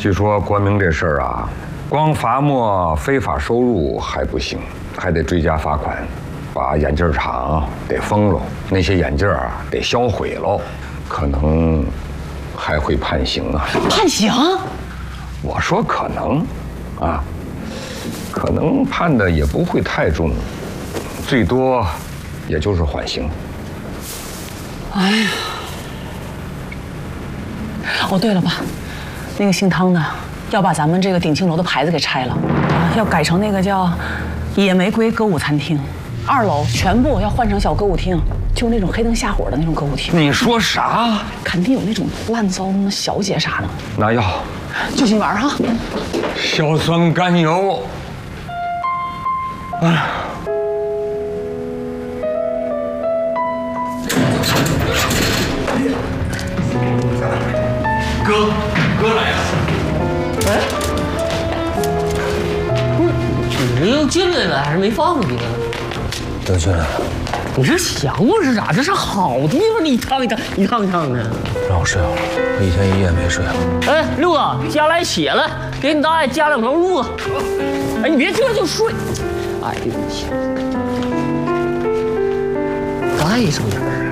据说国明这事儿啊，光罚没非法收入还不行，还得追加罚款，把眼镜厂得封喽，那些眼镜啊得销毁喽，可能还会判刑啊。 判刑？ 我说可能，啊，可能判的也不会太重，最多也就是缓刑。 哎呀！哦，对了吧，那个姓汤的要把咱们这个鼎庆楼的牌子给拆了，要改成那个叫“野玫瑰歌舞餐厅”，2楼全部要换成小歌舞厅，就那种黑灯瞎火的那种歌舞厅。 你说啥？ 肯定有那种乱糟的小姐啥的。 拿药， 就近玩哈。 硝酸甘油。哎。哥来了。 哎，不是，你又进来了，还是没放进来呢？ 又进来了。 你这想我是咋？这是好地方，你一趟一趟一趟一趟的。 让我睡好了，我1天1夜没睡好。 哎，六哥，家来血了，给你大爷加2条路子。哎，你别这就睡。哎呦我天！该上哪儿？